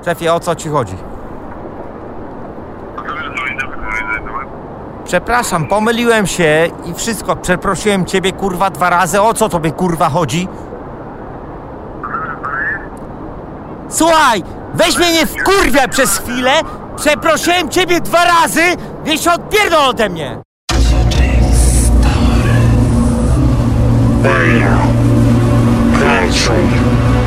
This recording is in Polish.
Szefie, o co ci chodzi? Przepraszam, pomyliłem się i wszystko. Przeprosiłem ciebie, kurwa, 2 razy. O co tobie, kurwa, chodzi? Słuchaj, weź mnie nie wkurwiaj przez chwilę. Przeprosiłem ciebie 2 razy, więc się odpierdol ode mnie. Radio. Country.